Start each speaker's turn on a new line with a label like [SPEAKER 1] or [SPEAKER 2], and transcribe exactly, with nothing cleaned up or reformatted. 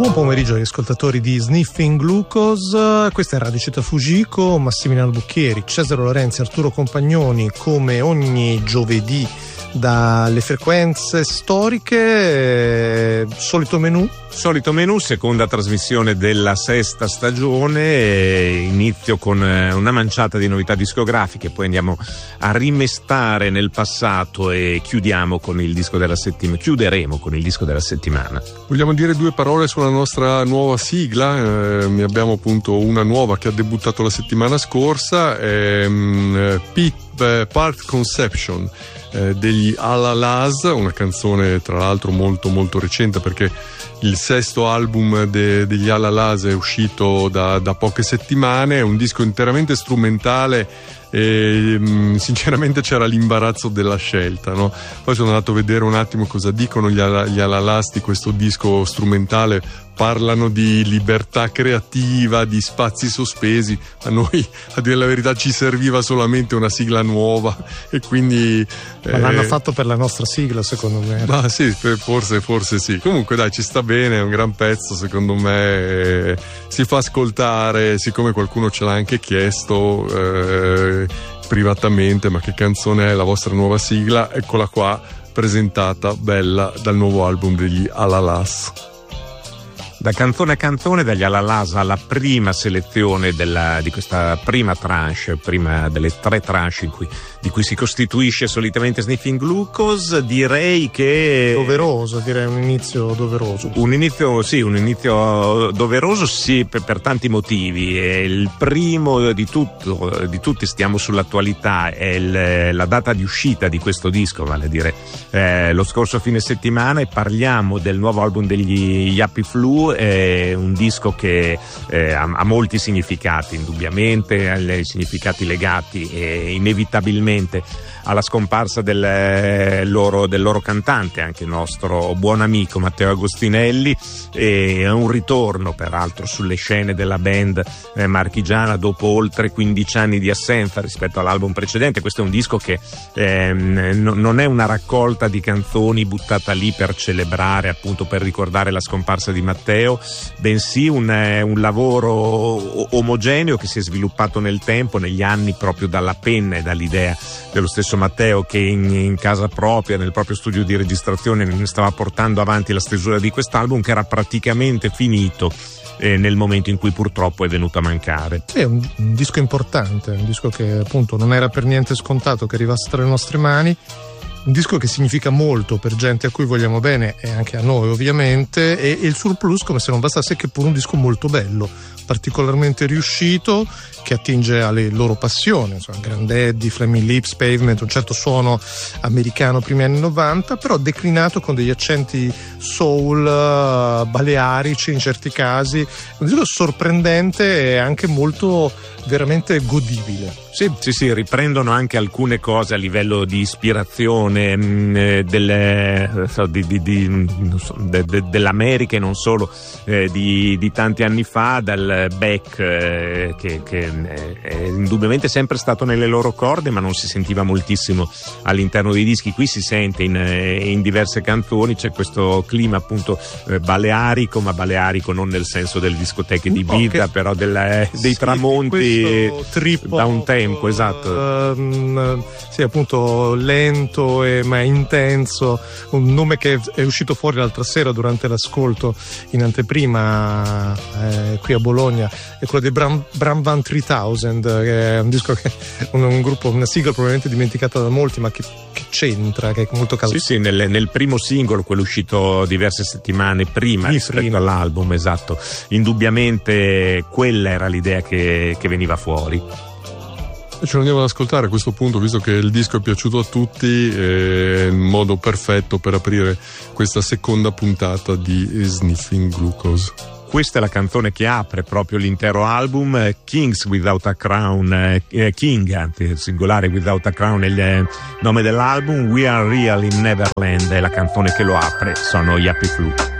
[SPEAKER 1] Buon pomeriggio agli ascoltatori di Sniffing Glucose, questa è Radio Città Fujiko, Massimiliano Bucchieri, Cesare Lorenzi, Arturo Compagnoni, come ogni giovedì dalle frequenze storiche. Eh, solito menù?
[SPEAKER 2] Solito menù, seconda trasmissione della sesta stagione, inizio con una manciata di novità discografiche, poi andiamo a rimestare nel passato e chiudiamo con il disco della settimana, chiuderemo con il disco della settimana.
[SPEAKER 3] Vogliamo dire due parole sulla nostra nuova sigla? Eh, ne abbiamo appunto una nuova che ha debuttato la settimana scorsa, ehm, P- Part Conception eh, degli Al-Alaz, una canzone tra l'altro molto molto recente perché il sesto album de, degli Al-Alaz è uscito da, da poche settimane, è un disco interamente strumentale e mh, sinceramente c'era l'imbarazzo della scelta, no? Poi sono andato a vedere un attimo cosa dicono gli, Al- gli Al-Alaz di questo disco strumentale. Parlano di libertà creativa, di spazi sospesi. A noi, a dire la verità, ci serviva solamente una sigla nuova e quindi
[SPEAKER 1] ma eh, l'hanno fatto per la nostra sigla, secondo me.
[SPEAKER 3] Ma sì, forse, forse sì. Comunque dai, ci sta bene, è un gran pezzo, secondo me. Eh, si fa ascoltare, siccome qualcuno ce l'ha anche chiesto eh, privatamente, ma che canzone è la vostra nuova sigla? Eccola qua, presentata, bella, dal nuovo album degli Al-Alaz.
[SPEAKER 2] Da canzone a canzone, dagli Al-Alaz alla prima selezione della, di questa prima tranche, prima delle tre tranche in cui, di cui si costituisce solitamente Sniffing Glucose, direi che...
[SPEAKER 1] Doveroso, direi un inizio doveroso.
[SPEAKER 2] Un inizio, sì, un inizio doveroso, sì, per, per tanti motivi. E il primo di tutto, di tutti, stiamo sull'attualità, è il, la data di uscita di questo disco, vale a dire eh, lo scorso fine settimana, e parliamo del nuovo album degli Yappy Flu. È un disco che eh, ha, ha molti significati, indubbiamente, ha significati legati e inevitabilmente alla scomparsa del eh, loro, del loro cantante, anche nostro buon amico Matteo Agostinelli, e un ritorno peraltro sulle scene della band eh, marchigiana dopo oltre quindici anni di assenza rispetto all'album precedente. Questo è un disco che eh, n- non è una raccolta di canzoni buttata lì per celebrare, appunto per ricordare la scomparsa di Matteo, bensì un, eh, un lavoro o- omogeneo che si è sviluppato nel tempo, negli anni, proprio dalla penna e dall'idea dello stesso Matteo, che in, in casa propria, nel proprio studio di registrazione, stava portando avanti la stesura di quest'album, che era praticamente finito eh, nel momento in cui purtroppo è venuto a mancare.
[SPEAKER 1] Sì, è un, un disco importante, un disco che appunto non era per niente scontato che arrivasse tra le nostre mani, un disco che significa molto per gente a cui vogliamo bene e anche a noi ovviamente, e, e il surplus, come se non bastasse, che pure un disco molto bello, particolarmente riuscito, che attinge alle loro passioni, insomma, Grand Daddy, Flaming Lips, Pavement, un certo suono americano primi anni novanta, però declinato con degli accenti soul, uh, balearici in certi casi, un disco sorprendente e anche molto veramente godibile.
[SPEAKER 2] Sì, sì, sì, riprendono anche alcune cose a livello di ispirazione mh, delle, so, di, di, di, non so, de, de, dell'America e non solo, eh, di, di tanti anni fa, dal Beck eh, che, che è indubbiamente sempre stato nelle loro corde, ma non si sentiva moltissimo all'interno dei dischi. Qui si sente in, in diverse canzoni, c'è questo clima appunto eh, balearico, ma balearico non nel senso delle discoteche di Ibiza, però del, eh, dei
[SPEAKER 1] sì,
[SPEAKER 2] tramonti
[SPEAKER 1] trip
[SPEAKER 2] da un tempo, esatto.
[SPEAKER 1] Uh, sì, appunto lento e, ma intenso, un nome che è uscito fuori l'altra sera durante l'ascolto in anteprima eh, qui a Bologna, è quello dei Bram, Bram Van tremila, che è un disco che un, un gruppo, una sigla probabilmente dimenticata da molti, ma che, che c'entra, che è molto caldo.
[SPEAKER 2] Sì, sì, nel, nel primo singolo, quello uscito diverse settimane prima
[SPEAKER 1] Sì,
[SPEAKER 2] rispetto
[SPEAKER 1] prima.
[SPEAKER 2] all'album, esatto, indubbiamente quella era l'idea che, che veniva fuori.
[SPEAKER 3] Ce lo andiamo ad ascoltare a questo punto, visto che il disco è piaciuto a tutti, è in modo perfetto per aprire questa seconda puntata di Sniffing Glucose.
[SPEAKER 2] Questa è la canzone che apre proprio l'intero album, Kings Without a Crown, eh, King, anzi, singolare, Without a Crown è il nome dell'album. We Are Real in Neverland è la canzone che lo apre, sono Yappy Flu.